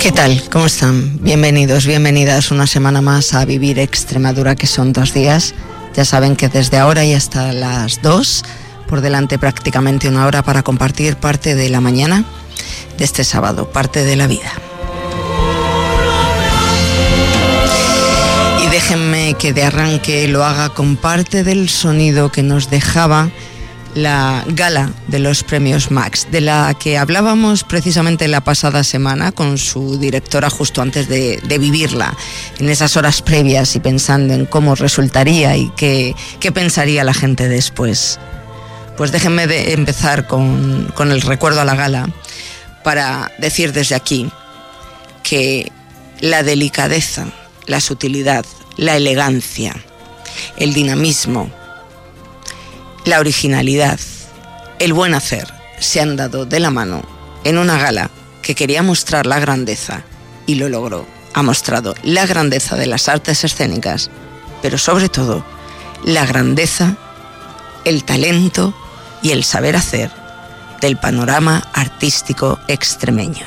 ¿Qué tal? ¿Cómo están? Bienvenidos, bienvenidas una semana más a Vivir Extremadura, que son 2 días. Ya saben que desde ahora y hasta las 2, por delante prácticamente 1 hora para compartir parte de la mañana de este sábado, parte de la vida. Y déjenme que de arranque lo haga con parte del sonido que nos dejaba la gala de los premios Max, de la que hablábamos precisamente la pasada semana con su directora justo antes de vivirla, en esas horas previas y pensando en cómo resultaría y qué pensaría la gente después. Pues déjenme empezar con el recuerdo a la gala para decir desde aquí que la delicadeza, la sutilidad, la elegancia, el dinamismo, la originalidad, el buen hacer se han dado de la mano en una gala que quería mostrar la grandeza y lo logró. Ha mostrado la grandeza de las artes escénicas, pero sobre todo la grandeza, el talento y el saber hacer del panorama artístico extremeño.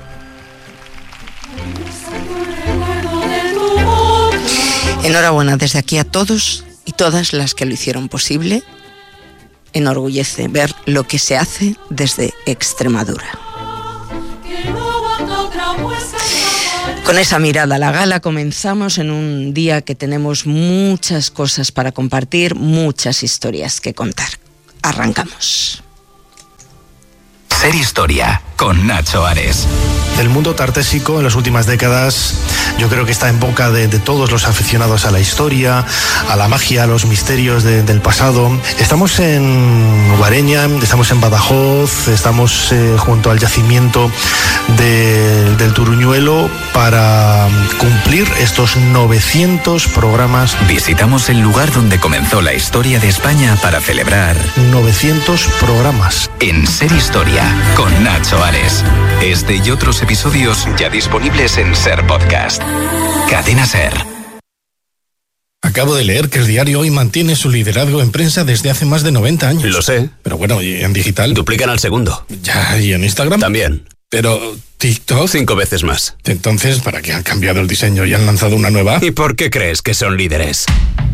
Enhorabuena desde aquí a todos y todas las que lo hicieron posible. Enorgullece ver lo que se hace desde Extremadura. Con esa mirada a la gala comenzamos en un día que tenemos muchas cosas para compartir, muchas historias que contar. Arrancamos. Ser Historia, con Nacho Ares. El mundo tartésico en las últimas décadas yo creo que está en boca de todos los aficionados a la historia, a la magia, a los misterios del pasado. Estamos en Guareña, estamos en Badajoz, estamos junto al yacimiento del Turuñuelo para cumplir estos 900 programas. Visitamos el lugar donde comenzó la historia de España para celebrar 900 programas. En Ser Historia, con Nacho Ares. Este y otros episodios ya disponibles en Ser Podcast. Cadena Ser. Acabo de leer que el diario Hoy mantiene su liderazgo en prensa desde hace más de 90 años. Lo sé. Pero bueno, ¿y en digital? Duplican al segundo. Ya, ¿y en Instagram? También. Pero TikTok... 5 veces más. Entonces, ¿para qué han cambiado el diseño y han lanzado una nueva? ¿Y por qué crees que son líderes?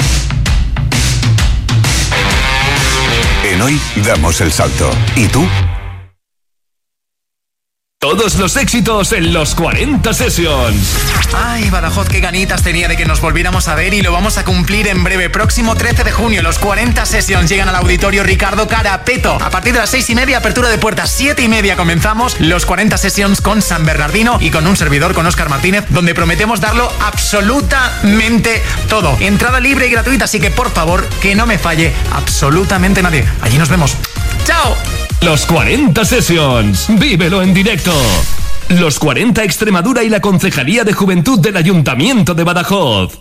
En Hoy damos el salto. ¿Y tú? Todos los éxitos en los 40 Sessions. Ay, Badajoz, qué ganitas tenía de que nos volviéramos a ver y lo vamos a cumplir en breve. Próximo 13 de junio, los 40 Sessions llegan al auditorio Ricardo Carapeto. A partir de las 6:30, apertura de puertas, 7:30 comenzamos los 40 Sessions con San Bernardino y con un servidor, con Óscar Martínez, donde prometemos darlo absolutamente todo. Entrada libre y gratuita, así que por favor, que no me falle absolutamente nadie. Allí nos vemos. ¡Chao! Los 40 Sessions. Vívelo en directo. Los 40 Extremadura y la Concejalía de Juventud del Ayuntamiento de Badajoz.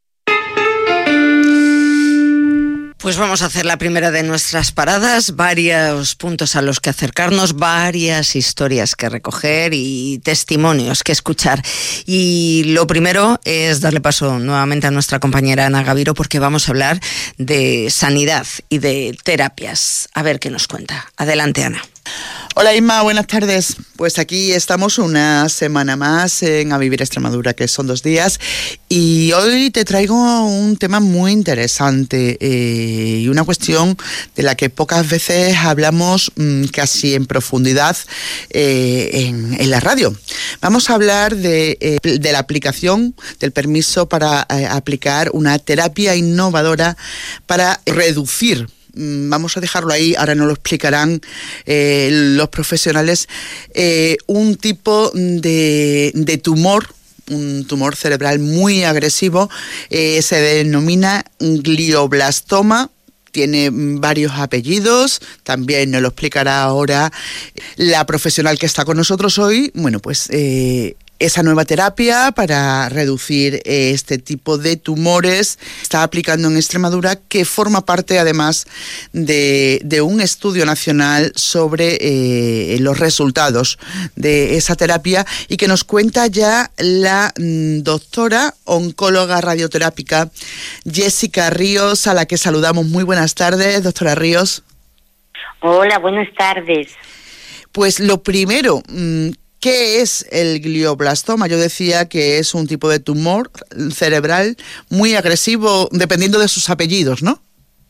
Pues vamos a hacer la primera de nuestras paradas, varios puntos a los que acercarnos, varias historias que recoger y testimonios que escuchar. Y lo primero es darle paso nuevamente a nuestra compañera Ana Gaviro, porque vamos a hablar de sanidad y de terapias. A ver qué nos cuenta. Adelante, Ana. Hola Inma, buenas tardes. Pues aquí estamos una semana más en A Vivir Extremadura, que son 2 días, y hoy te traigo un tema muy interesante y una cuestión de la que pocas veces hablamos casi en profundidad en la radio. Vamos a hablar de la aplicación del permiso para aplicar una terapia innovadora para reducir. Vamos a dejarlo ahí, ahora nos lo explicarán los profesionales, un tipo de tumor, un tumor cerebral muy agresivo, se denomina glioblastoma. Tiene varios apellidos, también nos lo explicará ahora la profesional que está con nosotros hoy. Bueno, pues esa nueva terapia para reducir este tipo de tumores está aplicando en Extremadura, que forma parte además de un estudio nacional sobre los resultados de esa terapia, y que nos cuenta ya la doctora oncóloga radioterápica Jessica Ríos, a la que saludamos. Muy buenas tardes, doctora Ríos. Hola, buenas tardes. Pues lo primero, ¿Qué es el glioblastoma? Yo decía que es un tipo de tumor cerebral muy agresivo, dependiendo de sus apellidos, ¿no?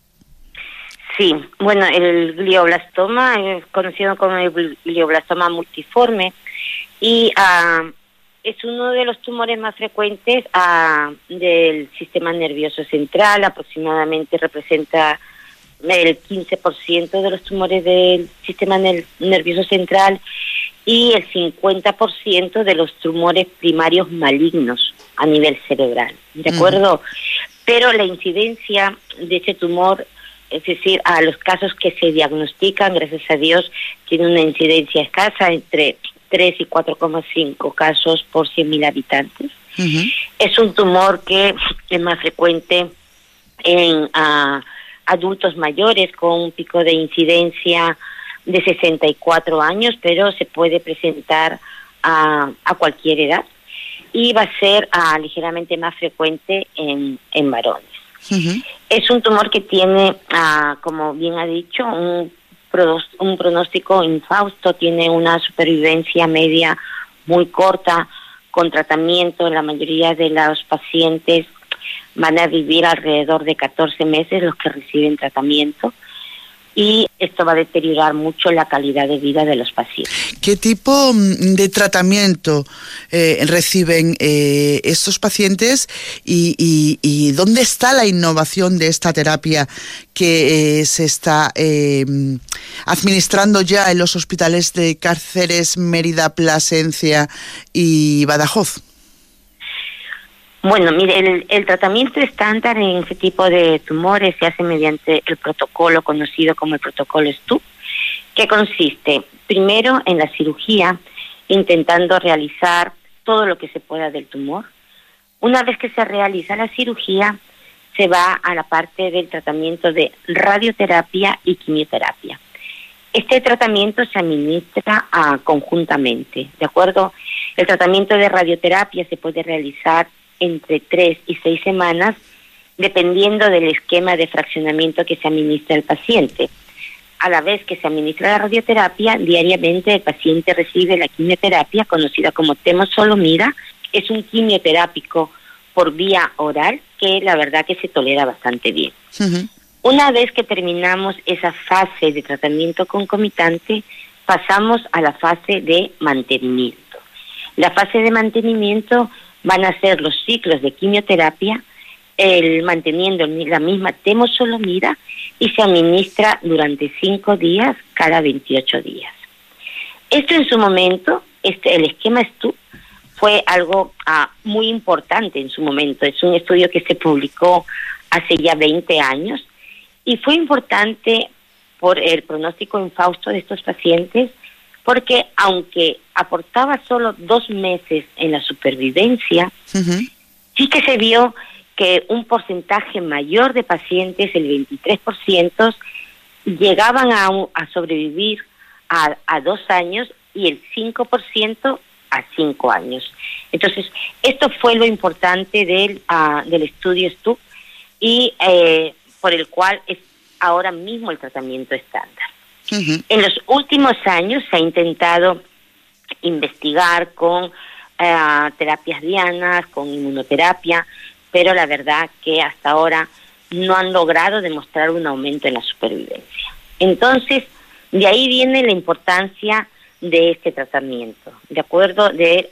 Sí, bueno, el glioblastoma es conocido como el glioblastoma multiforme y es uno de los tumores más frecuentes del sistema nervioso central. Aproximadamente representa el 15% de los tumores del sistema nervioso central y el 50% de los tumores primarios malignos a nivel cerebral, ¿de acuerdo? Pero la incidencia de este tumor, es decir, a los casos que se diagnostican, gracias a Dios, tiene una incidencia escasa entre 3 y 4,5 casos por 100.000 habitantes. Es un tumor que es más frecuente en adultos mayores, con un pico de incidencia de 64 años, pero se puede presentar a cualquier edad y va a ser ligeramente más frecuente en varones. Es un tumor que tiene, como bien ha dicho, un pronóstico infausto, tiene una supervivencia media muy corta, con tratamiento. La mayoría de los pacientes van a vivir alrededor de 14 meses los que reciben tratamiento, y esto va a deteriorar mucho la calidad de vida de los pacientes. ¿Qué tipo de tratamiento reciben estos pacientes y dónde está la innovación de esta terapia que se está administrando ya en los hospitales de Cáceres, Mérida, Plasencia y Badajoz? Bueno, mire, el tratamiento estándar en ese tipo de tumores se hace mediante el protocolo conocido como el protocolo Stupp, que consiste primero en la cirugía, intentando realizar todo lo que se pueda del tumor. Una vez que se realiza la cirugía, se va a la parte del tratamiento de radioterapia y quimioterapia. Este tratamiento se administra conjuntamente, ¿de acuerdo? El tratamiento de radioterapia se puede realizar entre 3 y 6 semanas, dependiendo del esquema de fraccionamiento que se administra al paciente. A la vez que se administra la radioterapia, diariamente el paciente recibe la quimioterapia, conocida como temozolomida. Es un quimioterápico por vía oral, que la verdad que se tolera bastante bien. Una vez que terminamos esa fase de tratamiento concomitante, pasamos a la fase de mantenimiento. La fase de mantenimiento van a ser los ciclos de quimioterapia, manteniendo la misma temozolomida, y se administra durante 5 días cada 28 días. Esto en su momento, el esquema Stupp, fue algo muy importante en su momento. Es un estudio que se publicó hace ya 20 años y fue importante por el pronóstico infausto de estos pacientes, porque aunque aportaba solo 2 meses en la supervivencia, sí que se vio que un porcentaje mayor de pacientes, el 23%, llegaban a sobrevivir a 2 años y el 5% a 5 años. Entonces, esto fue lo importante del estudio Stupp y por el cual es ahora mismo el tratamiento estándar. En los últimos años se ha intentado investigar con terapias dianas, con inmunoterapia, pero la verdad que hasta ahora no han logrado demostrar un aumento en la supervivencia. Entonces, de ahí viene la importancia de este tratamiento, de acuerdo de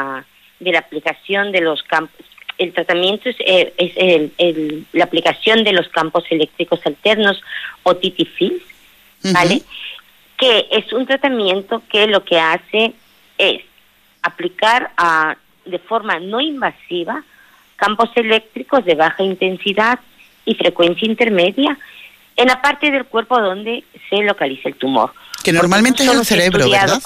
la aplicación de los campos. El tratamiento es la aplicación de los campos eléctricos alternos o TTFIELS, ¿vale? Que es un tratamiento que lo que hace es aplicar de forma no invasiva campos eléctricos de baja intensidad y frecuencia intermedia en la parte del cuerpo donde se localiza el tumor. Que normalmente es el cerebro, ¿verdad?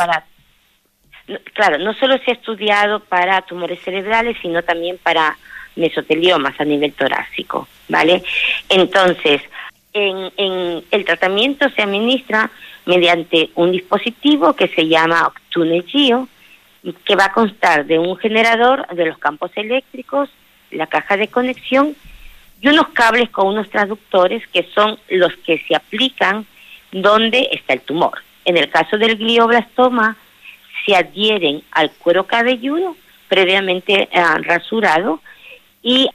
Claro, no solo se ha estudiado para tumores cerebrales, sino también para mesoteliomas a nivel torácico, ¿vale? Entonces, en el tratamiento se administra mediante un dispositivo que se llama Optune-Gio, que va a constar de un generador de los campos eléctricos, la caja de conexión y unos cables con unos transductores que son los que se aplican donde está el tumor. En el caso del glioblastoma se adhieren al cuero cabelludo previamente rasurado y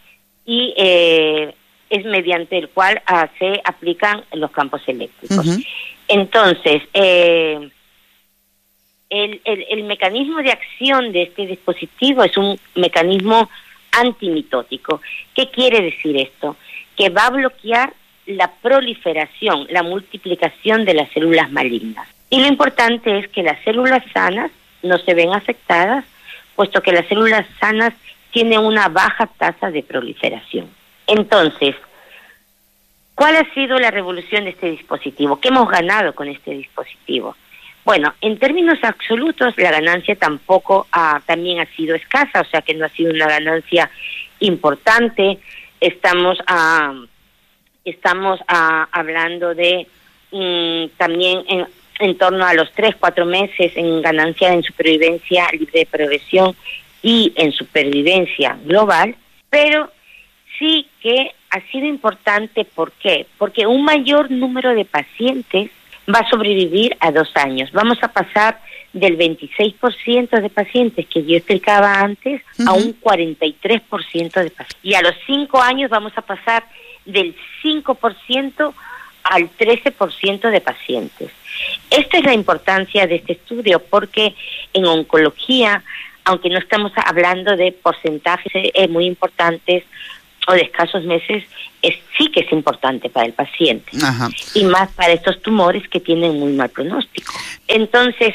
es mediante el cual se aplican los campos eléctricos. Uh-huh. Entonces, el mecanismo de acción de este dispositivo es un mecanismo antimitótico. ¿Qué quiere decir esto? Que va a bloquear la proliferación, la multiplicación de las células malignas. Y lo importante es que las células sanas no se ven afectadas, puesto que las células sanas tienen una baja tasa de proliferación. Entonces, ¿cuál ha sido la revolución de este dispositivo? ¿Qué hemos ganado con este dispositivo? Bueno, en términos absolutos, la ganancia tampoco también ha sido escasa, o sea que no ha sido una ganancia importante. Estamos hablando de también en torno a los 3-4 meses en ganancia en supervivencia libre de progresión y en supervivencia global, pero sí que ha sido importante. ¿Por qué? Porque un mayor número de pacientes va a sobrevivir a 2 años. Vamos a pasar del 26% de pacientes que yo explicaba antes a un 43% de pacientes. Y a los 5 años vamos a pasar del 5% al 13% de pacientes. Esta es la importancia de este estudio, porque en oncología, aunque no estamos hablando de porcentajes muy importantes o de escasos meses, sí que es importante para el paciente. Ajá. Y más para estos tumores que tienen muy mal pronóstico. Entonces,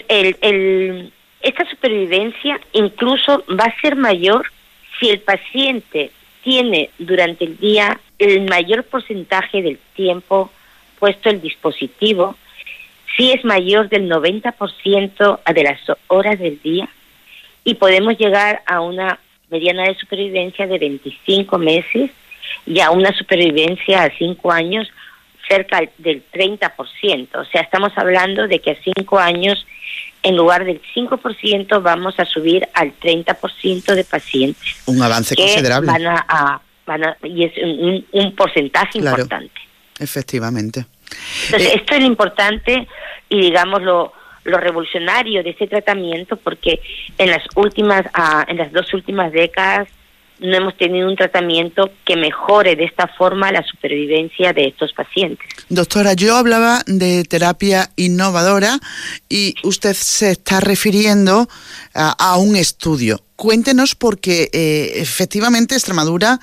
esta supervivencia incluso va a ser mayor si el paciente tiene durante el día el mayor porcentaje del tiempo puesto el dispositivo, si es mayor del 90% de las horas del día, y podemos llegar a una mediana de supervivencia de 25 meses y a una supervivencia a 5 años cerca del 30%. O sea, estamos hablando de que a 5 años, en lugar del 5%, vamos a subir al 30% de pacientes. Un avance considerable. Y es un porcentaje importante. Efectivamente. Entonces, esto es lo importante y, digamos, lo revolucionario de este tratamiento, porque en las 2 últimas décadas no hemos tenido un tratamiento que mejore de esta forma la supervivencia de estos pacientes. Doctora, yo hablaba de terapia innovadora y usted se está refiriendo a un estudio. Cuéntenos, porque efectivamente Extremadura,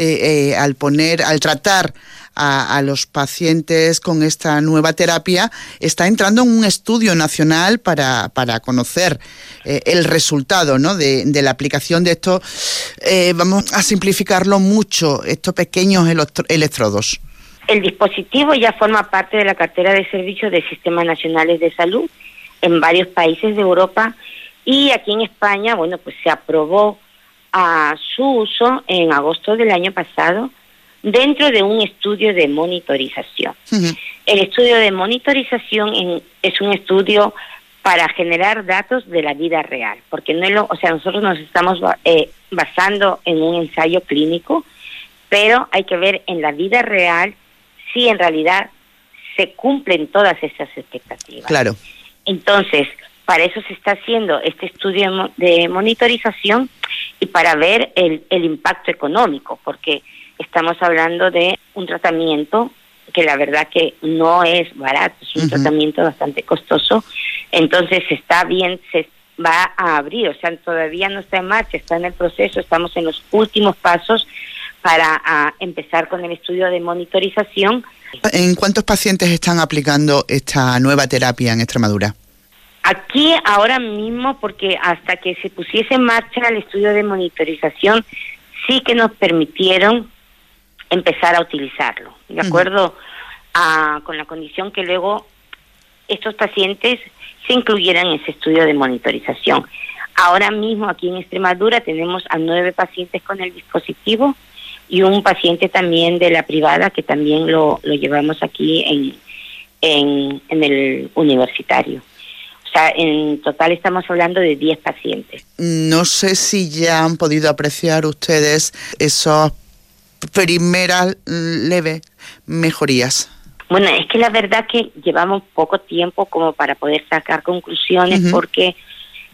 al tratar a los pacientes con esta nueva terapia, está entrando en un estudio nacional para conocer el resultado, ¿no?, de la aplicación de estos, vamos a simplificarlo mucho, estos pequeños electrodos. El dispositivo ya forma parte de la cartera de servicios de Sistemas Nacionales de Salud en varios países de Europa, y aquí en España, bueno, pues se aprobó su uso en agosto del año pasado dentro de un estudio de monitorización. Uh-huh. El estudio de monitorización es un estudio para generar datos de la vida real, porque nosotros nos estamos basando en un ensayo clínico, pero hay que ver en la vida real si en realidad se cumplen todas esas expectativas. Claro. Entonces, para eso se está haciendo este estudio de monitorización y para ver el impacto económico, porque estamos hablando de un tratamiento que la verdad que no es barato, es un tratamiento bastante costoso. Entonces se va a abrir, o sea, todavía no está en marcha, está en el proceso, estamos en los últimos pasos para empezar con el estudio de monitorización. ¿En cuántos pacientes están aplicando esta nueva terapia en Extremadura? Aquí ahora mismo, porque hasta que se pusiese en marcha el estudio de monitorización, sí que nos permitieron empezar a utilizarlo, de acuerdo con la condición que luego estos pacientes se incluyeran en ese estudio de monitorización. Ahora mismo aquí en Extremadura tenemos a 9 pacientes con el dispositivo y un paciente también de la privada que también lo llevamos aquí en el universitario. O sea, en total estamos hablando de 10 pacientes. No sé si ya han podido apreciar ustedes esas primeras leves mejorías. Bueno, es que la verdad que llevamos poco tiempo como para poder sacar conclusiones, porque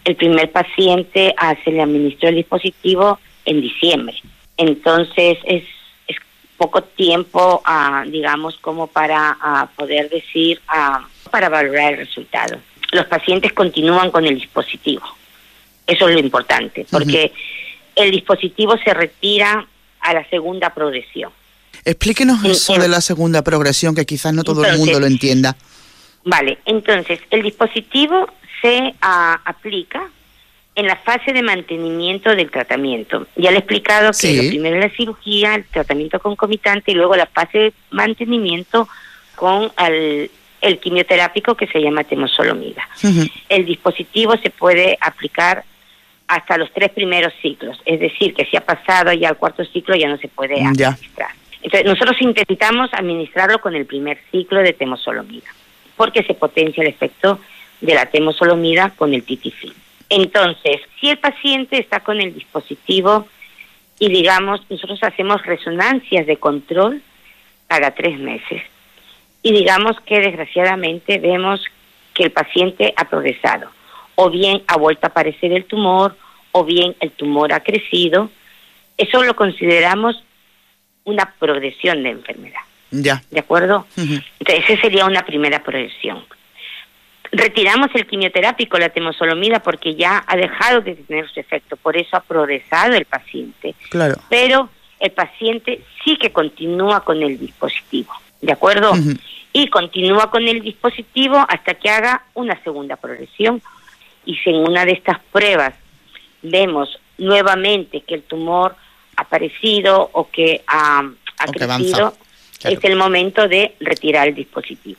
el primer paciente se le administró el dispositivo en diciembre. Entonces es poco tiempo, digamos, como para poder decir, para valorar el resultado. Los pacientes continúan con el dispositivo. Eso es lo importante, porque el dispositivo se retira a la segunda progresión. Explíquenos eso de la segunda progresión, que quizás no todo el mundo lo entienda. Vale, entonces, el dispositivo se aplica en la fase de mantenimiento del tratamiento. Ya le he explicado que lo primero es la cirugía, el tratamiento concomitante, y luego la fase de mantenimiento con el quimioterápico, que se llama temozolomida. El dispositivo se puede aplicar hasta los 3 primeros ciclos, es decir, que si ha pasado ya el 4º ciclo ya no se puede administrar. Entonces nosotros intentamos administrarlo con el primer ciclo de temozolomida, porque se potencia el efecto de la temozolomida con el titifin. Entonces, si el paciente está con el dispositivo y, digamos, nosotros hacemos resonancias de control cada 3 meses, y digamos que desgraciadamente vemos que el paciente ha progresado, o bien ha vuelto a aparecer el tumor, o bien el tumor ha crecido, eso lo consideramos una progresión de enfermedad. ¿De acuerdo? Entonces, esa sería una primera progresión. Retiramos el quimioterápico, la temozolomida, porque ya ha dejado de tener su efecto, por eso ha progresado el paciente. Claro. Pero el paciente sí que continúa con el dispositivo, ¿de acuerdo? Y continúa con el dispositivo hasta que haga una segunda progresión. Y si en una de estas pruebas vemos nuevamente que el tumor ha aparecido o que ha crecido, es el momento de retirar el dispositivo.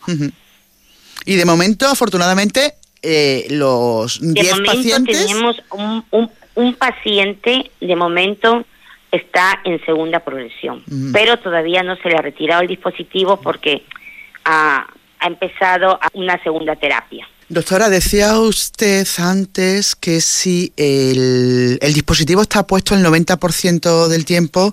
Y de momento, afortunadamente, los 10 pacientes... De momento tenemos un paciente, de momento está en segunda progresión, pero todavía no se le ha retirado el dispositivo porque ha empezado una segunda terapia. Doctora, decía usted antes que si el dispositivo está puesto el 90% del tiempo,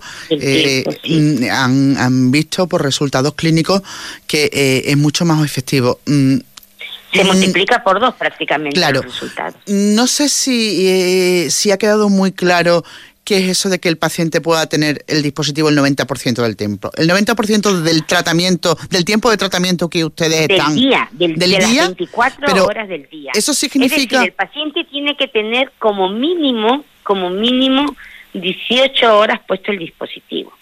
han visto por resultados clínicos que es mucho más efectivo. Se multiplica por 2 prácticamente los resultados. No sé si ha quedado muy claro qué es eso de que el paciente pueda tener el dispositivo el 90% del tiempo. El 90% del tratamiento, del tiempo de tratamiento que ustedes están... Del día, de las 24 horas del día. Eso significa... Es decir, el paciente tiene que tener como mínimo 18 horas puesto el dispositivo.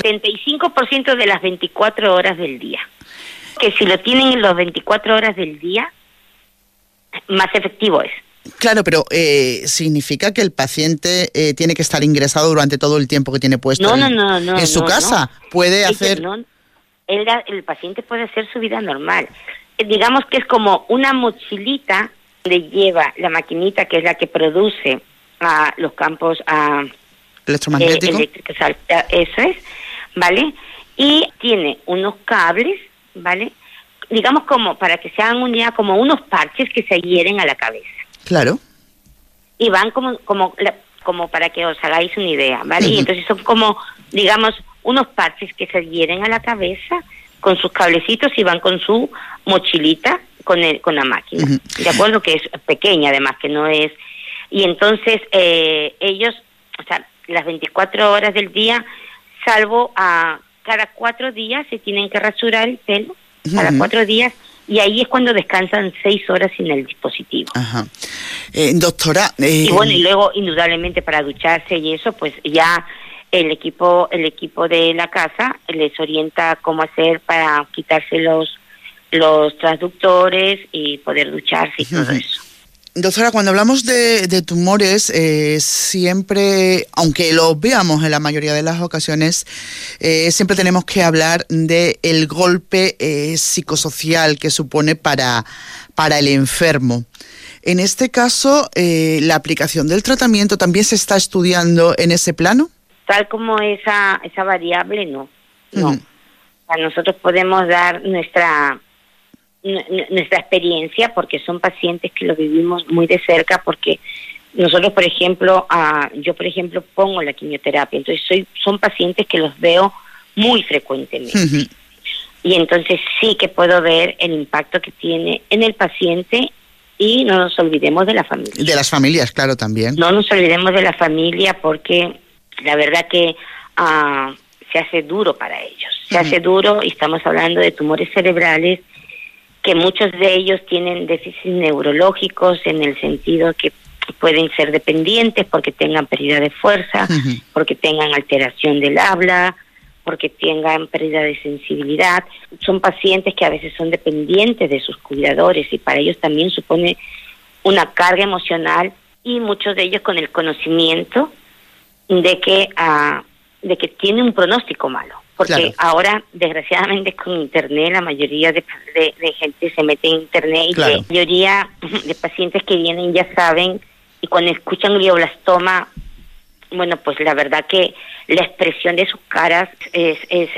75% de las 24 horas del día. Que si lo tienen en las 24 horas del día, más efectivo es. Claro, pero significa que el paciente tiene que estar ingresado durante todo el tiempo que tiene puesto en su casa. Puede hacer... El paciente puede hacer su vida normal. Digamos que es como una mochilita donde lleva la maquinita, que es la que produce los campos electromagnéticos. Eso es, ¿vale? Y tiene unos cables, ¿vale? Digamos como, para que se hagan una idea, como unos parches que se adhieren a la cabeza. Claro. Y van como para que os hagáis una idea, ¿vale? Y entonces son como, digamos, unos parches que se adhieren a la cabeza con sus cablecitos y van con su mochilita con la máquina. ¿De acuerdo? Que es pequeña, además, que no es... Y entonces ellos, o sea, las 24 horas del día, salvo cada 4 días se tienen que rasurar el pelo, cada 4 días, y ahí es cuando descansan 6 horas sin el dispositivo. Doctora... y bueno, y luego, indudablemente, para ducharse y eso, pues ya el equipo de la casa les orienta cómo hacer para quitarse los transductores y poder ducharse y todo eso. Doctora, cuando hablamos de tumores, siempre, aunque los veamos en la mayoría de las ocasiones, siempre tenemos que hablar del golpe psicosocial que supone para el enfermo. En este caso, ¿la aplicación del tratamiento también se está estudiando en ese plano? Tal como esa variable, no. O sea, nosotros podemos dar nuestra experiencia, porque son pacientes que lo vivimos muy de cerca, porque nosotros, por ejemplo, yo por ejemplo pongo la quimioterapia, entonces son pacientes que los veo muy frecuentemente. Y entonces sí que puedo ver el impacto que tiene en el paciente Y no nos olvidemos de la familia. De las familias, claro, también. No nos olvidemos de la familia porque la verdad que se hace duro para ellos. Se hace duro y estamos hablando de tumores cerebrales que muchos de ellos tienen déficits neurológicos en el sentido que pueden ser dependientes porque tengan pérdida de fuerza, porque tengan alteración del habla, porque tengan pérdida de sensibilidad. Son pacientes que a veces son dependientes de sus cuidadores y para ellos también supone una carga emocional y muchos de ellos con el conocimiento de que tiene un pronóstico malo. Porque ahora, desgraciadamente, con Internet, la mayoría de gente se mete en Internet y la mayoría de pacientes que vienen ya saben, y cuando escuchan glioblastoma, bueno, pues la verdad que la expresión de sus caras es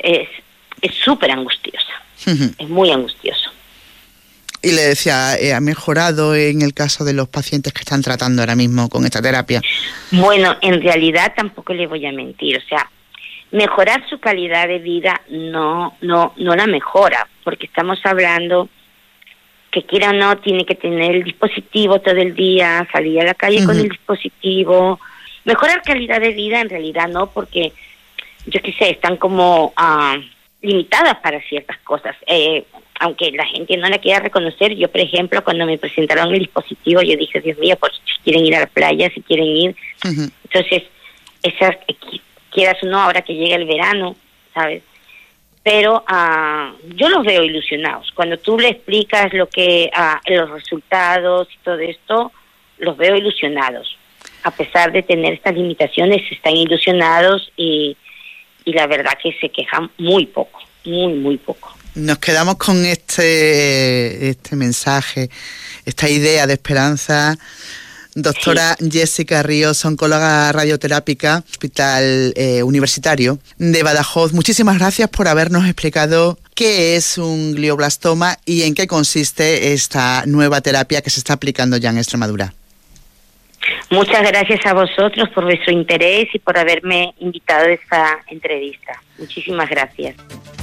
súper angustiosa, es muy angustioso. Y le decía, ¿ha mejorado en el caso de los pacientes que están tratando ahora mismo con esta terapia? Bueno, en realidad tampoco le voy a mentir, o sea, mejorar su calidad de vida no la mejora, porque estamos hablando que quiera o no, tiene que tener el dispositivo todo el día, salir a la calle con el dispositivo. Mejorar calidad de vida en realidad no, porque yo qué sé, están como limitadas para ciertas cosas. Aunque la gente no la quiera reconocer, yo por ejemplo cuando me presentaron el dispositivo yo dije, Dios mío, pues si quieren ir a la playa, si quieren ir. Entonces, esas, quieras o no, ahora que llega el verano, ¿sabes? Pero yo los veo ilusionados. Cuando tú le explicas lo que los resultados y todo esto, los veo ilusionados. A pesar de tener estas limitaciones, están ilusionados y la verdad que se quejan muy poco, muy poco. Nos quedamos con este mensaje, esta idea de esperanza. Doctora Jessica Ríos, oncóloga radioterápica, Hospital Universitario de Badajoz. Muchísimas gracias por habernos explicado qué es un glioblastoma y en qué consiste esta nueva terapia que se está aplicando ya en Extremadura. Muchas gracias a vosotros por vuestro interés y por haberme invitado a esta entrevista. Muchísimas gracias.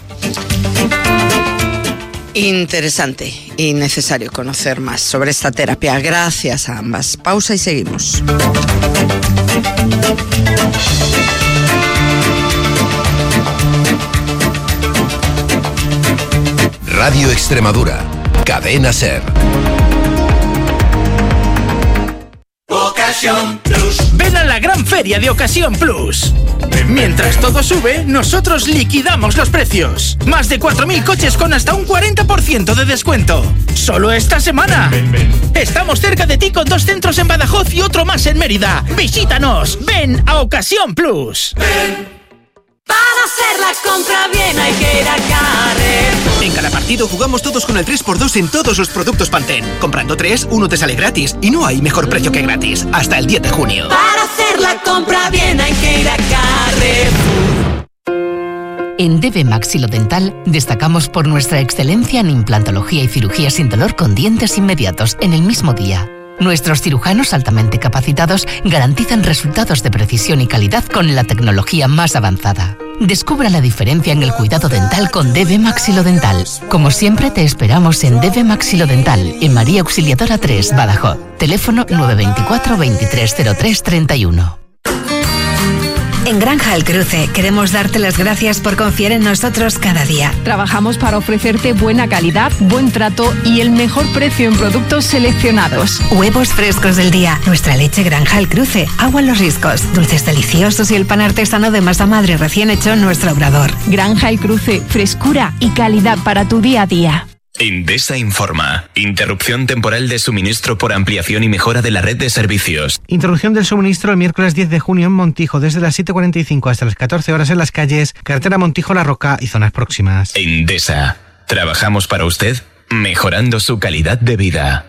Interesante y necesario conocer más sobre esta terapia. Gracias a ambas. Pausa y seguimos. Radio Extremadura, Cadena SER. Ocasión Plus. Ven a la gran feria de Ocasión Plus. Mientras todo sube, nosotros liquidamos los precios. Más de 4.000 coches con hasta un 40% de descuento. Solo esta semana. Estamos cerca de ti con 2 centros en Badajoz y otro más en Mérida. Visítanos. Ven a Ocasión Plus. Ven. Para hacer la compra bien hay que ir a Carrefour. En cada partido jugamos todos con el 3x2 en todos los productos Pantene. Comprando 3, uno te sale gratis. Y no hay mejor precio que gratis. Hasta el 10 de junio. Para hacer la compra bien hay que ir a Carrefour. En DB Maxilodental destacamos por nuestra excelencia en implantología y cirugía sin dolor con dientes inmediatos en el mismo día. Nuestros cirujanos altamente capacitados garantizan resultados de precisión y calidad con la tecnología más avanzada. Descubra la diferencia en el cuidado dental con DB Maxilodental. Como siempre, te esperamos en DB Maxilodental, en María Auxiliadora 3, Badajoz. Teléfono 924 2303 31. En Granja El Cruce queremos darte las gracias por confiar en nosotros cada día. Trabajamos para ofrecerte buena calidad, buen trato y el mejor precio en productos seleccionados. Huevos frescos del día, nuestra leche Granja El Cruce, agua en los riscos, dulces deliciosos y el pan artesano de masa madre recién hecho en nuestro obrador. Granja El Cruce, frescura y calidad para tu día a día. Endesa informa. Interrupción temporal de suministro por ampliación y mejora de la red de servicios. Interrupción del suministro el miércoles 10 de junio en Montijo, desde las 7:45 hasta las 14 horas en las calles, carretera Montijo-La Roca y zonas próximas. Endesa. Trabajamos para usted, mejorando su calidad de vida.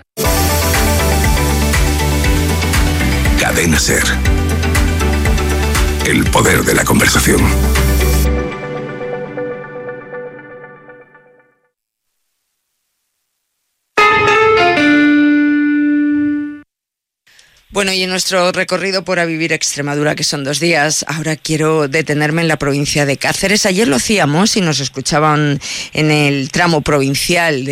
Cadena SER. El poder de la conversación. Bueno, y en nuestro recorrido por A Vivir Extremadura, que son 2 días, ahora quiero detenerme en la provincia de Cáceres. Ayer lo hacíamos y nos escuchaban en el tramo provincial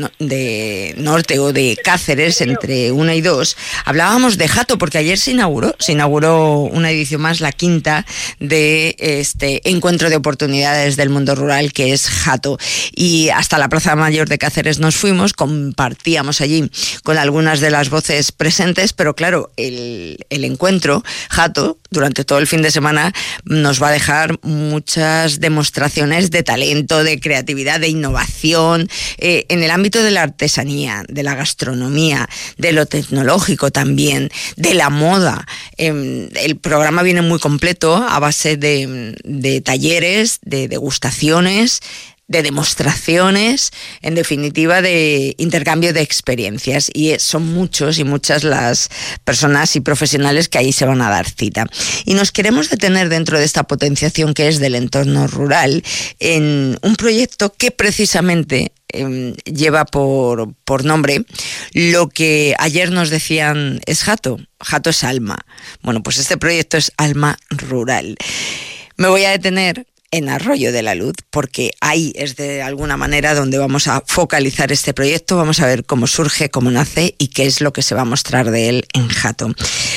de Norte o de Cáceres, entre 1 y 2. Hablábamos de Hato, porque ayer se inauguró una edición más, la 5ª, de este encuentro de oportunidades del mundo rural, que es Hato. Y hasta la Plaza Mayor de Cáceres nos fuimos, compartíamos allí con algunas de las voces presentes, pero claro, el encuentro Hato durante todo el fin de semana nos va a dejar muchas demostraciones de talento, de creatividad, de innovación, en el ámbito de la artesanía, de la gastronomía, de lo tecnológico también, de la moda. El programa viene muy completo a base de talleres, de degustaciones, de demostraciones, en definitiva de intercambio de experiencias, y son muchos y muchas las personas y profesionales que ahí se van a dar cita. Y nos queremos detener dentro de esta potenciación que es del entorno rural en un proyecto que precisamente lleva por nombre lo que ayer nos decían es Hato. Hato es alma. Bueno, pues este proyecto es Alma Rural. Me voy a detener en Arroyo de la Luz, porque ahí es de alguna manera donde vamos a focalizar este proyecto. Vamos a ver cómo surge, cómo nace y qué es lo que se va a mostrar de él en Hato.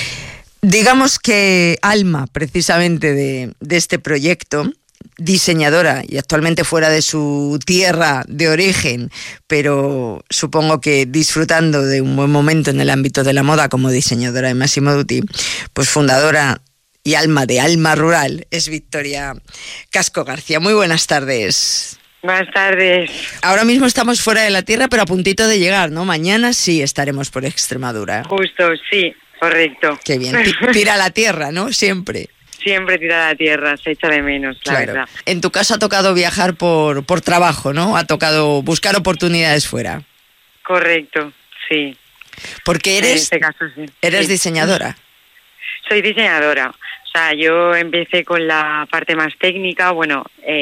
Digamos que Alma, precisamente de este proyecto, diseñadora y actualmente fuera de su tierra de origen, pero supongo que disfrutando de un buen momento en el ámbito de la moda como diseñadora de Massimo Dutti, pues fundadora y alma de Alma Rural, es Victoria Casco García. Muy buenas tardes. Buenas tardes. Ahora mismo estamos fuera de la tierra, pero a puntito de llegar, ¿no? Mañana sí estaremos por Extremadura. Justo, sí, correcto. Qué bien. Tira la tierra, ¿no? Siempre. Siempre tira la tierra, se echa de menos, la verdad. En tu caso ha tocado viajar por trabajo, ¿no? Ha tocado buscar oportunidades fuera. Correcto, sí. Porque eres, en este caso, sí. Eres diseñadora. Soy diseñadora. O sea, yo empecé con la parte más técnica, bueno,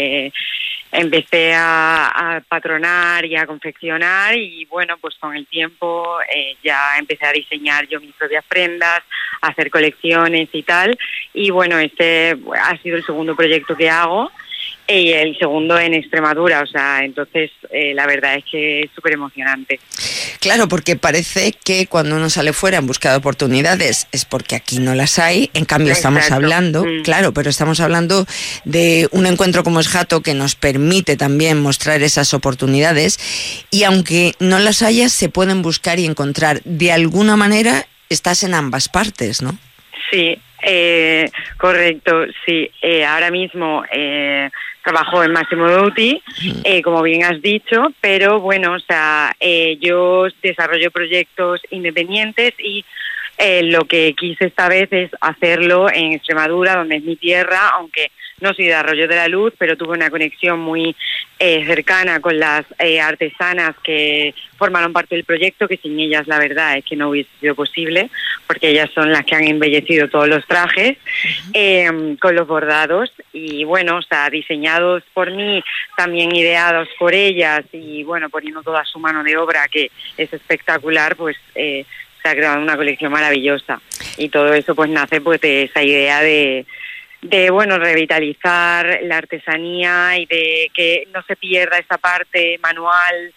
empecé a patronar y a confeccionar y bueno, pues con el tiempo ya empecé a diseñar yo mis propias prendas, a hacer colecciones y tal. Y bueno, este ha sido el segundo proyecto que hago y el segundo en Extremadura, o sea, entonces la verdad es que es súper emocionante. Claro, porque parece que cuando uno sale fuera en busca de oportunidades es porque aquí no las hay, en cambio estamos hablando, claro, pero estamos hablando de un encuentro como es Hato que nos permite también mostrar esas oportunidades y aunque no las haya, se pueden buscar y encontrar. De alguna manera estás en ambas partes, ¿no? Sí, correcto, sí. Ahora mismo trabajo en Massimo Dutti, como bien has dicho, pero bueno, o sea, yo desarrollo proyectos independientes y lo que quise esta vez es hacerlo en Extremadura, donde es mi tierra, aunque no soy de Arroyo de la Luz, pero tuve una conexión muy cercana con las artesanas que formaron parte del proyecto, que sin ellas la verdad es que no hubiese sido posible, porque ellas son las que han embellecido todos los trajes con los bordados y bueno, o sea, diseñados por mí, también ideados por ellas y bueno, poniendo toda su mano de obra, que es espectacular, pues se ha creado una colección maravillosa y todo eso pues nace pues de esa idea de bueno, revitalizar la artesanía y de que no se pierda esa parte manual,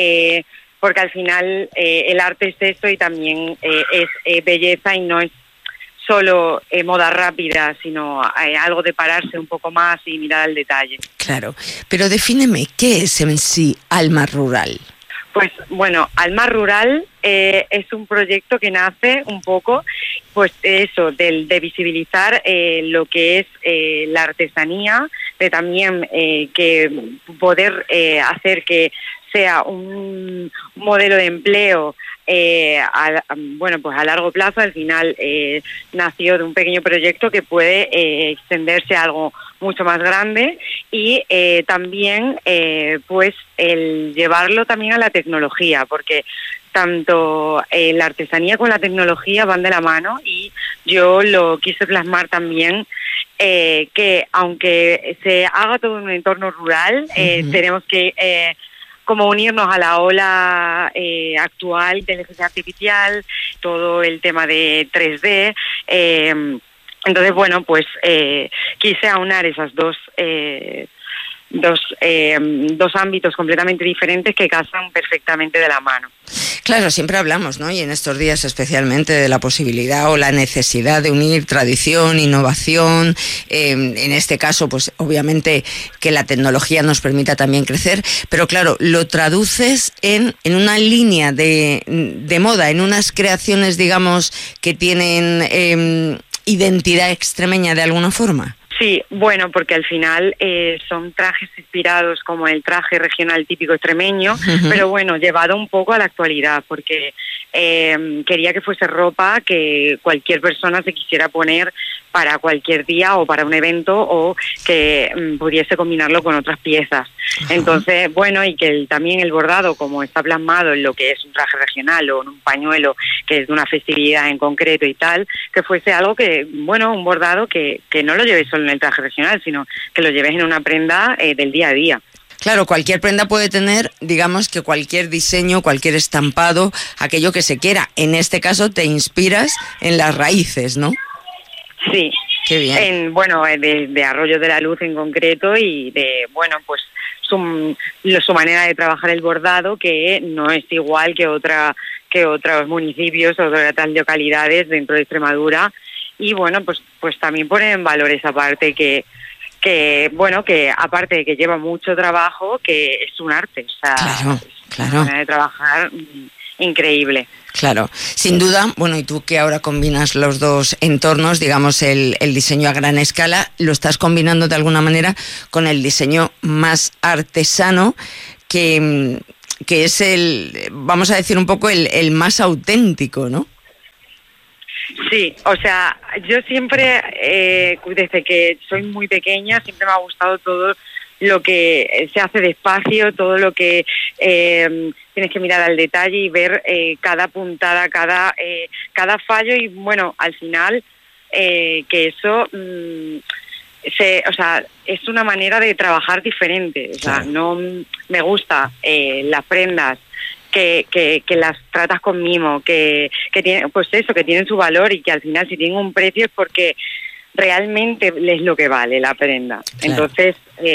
porque al final el arte es eso y también es belleza y no es solo moda rápida, sino algo de pararse un poco más y mirar al detalle. Claro, pero defíneme, ¿qué es en sí Alma Rural? Pues bueno, Alma Rural es un proyecto que nace un poco, pues eso, de visibilizar lo que es la artesanía, de también que poder hacer que sea un modelo de empleo bueno, pues a largo plazo. Al final nació de un pequeño proyecto que puede extenderse a algo mucho más grande y también pues el llevarlo también a la tecnología, porque tanto la artesanía con la tecnología van de la mano y yo lo quise plasmar también que aunque se haga todo en un entorno rural, tenemos que como unirnos a la ola actual, inteligencia artificial, todo el tema de 3D. Entonces, bueno, pues quise aunar esas dos ámbitos completamente diferentes que casan perfectamente de la mano. Claro, siempre hablamos, ¿no? Y en estos días especialmente de la posibilidad o la necesidad de unir tradición, innovación, en este caso, pues obviamente que la tecnología nos permita también crecer, pero claro, lo traduces en una línea de moda, en unas creaciones, digamos, que tienen identidad extremeña de alguna forma. Sí, bueno, porque al final son trajes inspirados como el traje regional típico extremeño, pero bueno, llevado un poco a la actualidad, porque quería que fuese ropa que cualquier persona se quisiera poner para cualquier día o para un evento, o que pudiese combinarlo con otras piezas. Entonces, bueno, y que también el bordado, como está plasmado en lo que es un traje regional o en un pañuelo que es de una festividad en concreto y tal, que fuese algo que, bueno, un bordado que no lo lleves solo en el traje regional, sino que lo lleves en una prenda del día a día. Claro, cualquier prenda puede tener, digamos que cualquier diseño, cualquier estampado, aquello que se quiera. En este caso te inspiras en las raíces, ¿no? Sí. Qué bien. De Arroyo de la Luz en concreto, y de, bueno, pues su manera de trabajar el bordado, que no es igual que otros municipios o otras localidades dentro de Extremadura. Y bueno, pues también poner en valor esa parte que aparte de que lleva mucho trabajo, que es un arte, o sea, claro. Es una manera de trabajar increíble. Claro, sin duda. Bueno, y tú que ahora combinas los dos entornos, digamos el diseño a gran escala, lo estás combinando de alguna manera con el diseño más artesano, que es vamos a decir un poco el más auténtico, ¿no? Sí, o sea, yo siempre, desde que soy muy pequeña, siempre me ha gustado todo lo que se hace despacio, todo lo que tienes que mirar al detalle y ver cada puntada, cada fallo, y bueno, al final que eso es una manera de trabajar diferente. O sea, no me gusta las prendas que las tratas con mimo, que tienen, pues eso, que tienen su valor, y que al final si tienen un precio es porque realmente es lo que vale la prenda. Claro. Entonces,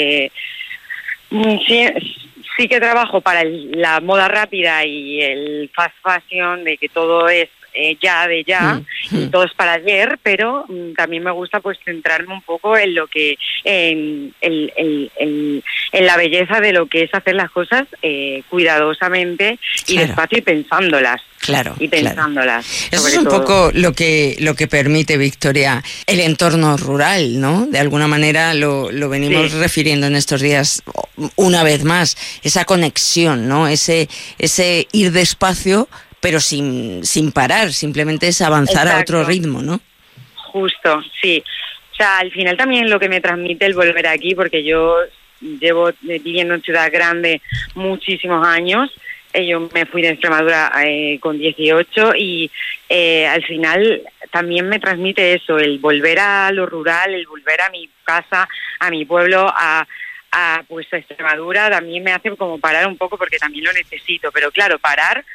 sí que trabajo para la moda rápida y el fast fashion, de que todo es ya, y todo es para ayer, pero también me gusta pues centrarme un poco en lo que en la belleza de lo que es hacer las cosas cuidadosamente y despacio, y pensándolas. Claro, y pensándolas. Eso es un poco lo que permite, Victoria, el entorno rural, ¿no? De alguna manera lo venimos refiriendo en estos días una vez más, esa conexión, ¿no? Ese ir despacio, pero sin parar, simplemente es avanzar. Exacto. A otro ritmo, ¿no? Justo, sí. O sea, al final también lo que me transmite el volver aquí, porque yo llevo viviendo en Ciudad Grande muchísimos años. Yo me fui de Extremadura con 18, y al final también me transmite eso, el volver a lo rural, el volver a mi casa, a mi pueblo, a Extremadura, también me hace como parar un poco, porque también lo necesito. Pero claro, parar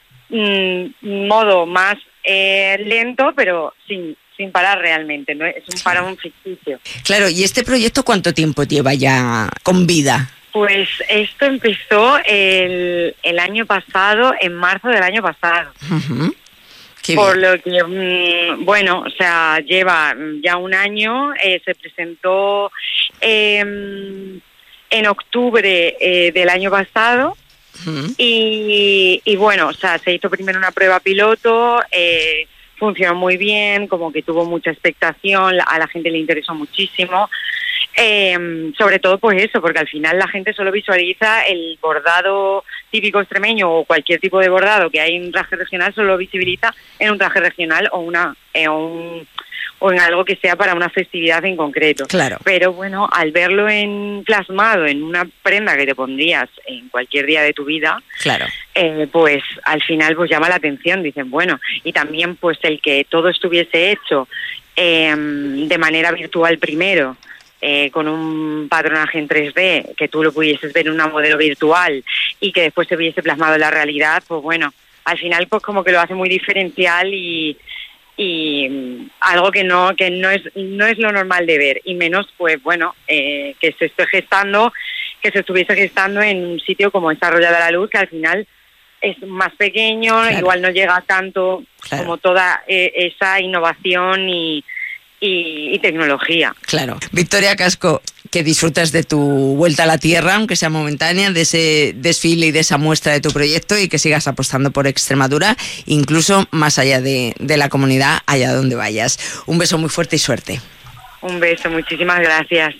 modo más lento, pero sin parar realmente, ¿no? Es un parón ficticio. Claro, ¿y este proyecto cuánto tiempo lleva ya con vida? Pues esto empezó el año pasado, en marzo del año pasado. Uh-huh. Por lo que, bueno, o sea, lleva ya un año, se presentó en octubre del año pasado. Uh-huh. Y bueno, o sea, se hizo primero una prueba piloto, funcionó muy bien, como que tuvo mucha expectación, a la gente le interesó muchísimo. Sobre todo pues eso, porque al final la gente solo visualiza el bordado típico extremeño, o cualquier tipo de bordado que hay en un traje regional, solo visibiliza en un traje regional o en algo que sea para una festividad en concreto. Claro. Pero bueno, al verlo plasmado en una prenda que te pondrías en cualquier día de tu vida, claro, pues al final pues llama la atención, dicen, bueno, y también pues el que todo estuviese hecho de manera virtual primero, con un patronaje en 3D, que tú lo pudieses ver en una modelo virtual y que después se hubiese plasmado en la realidad, pues bueno, al final pues como que lo hace muy diferencial y algo que no es lo normal de ver, y menos pues bueno, que se estuviese gestando en un sitio como esta Arroyo de la Luz, que al final es más pequeño, claro. Igual no llega tanto, claro, como toda esa innovación y tecnología. Claro. Victoria Casco, que disfrutas de tu vuelta a la tierra, aunque sea momentánea, de ese desfile y de esa muestra de tu proyecto, y que sigas apostando por Extremadura, incluso más allá de la comunidad, allá donde vayas. Un beso muy fuerte y suerte. Un beso, muchísimas gracias.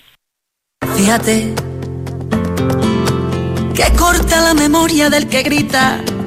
Fíjate que corta la memoria del que grita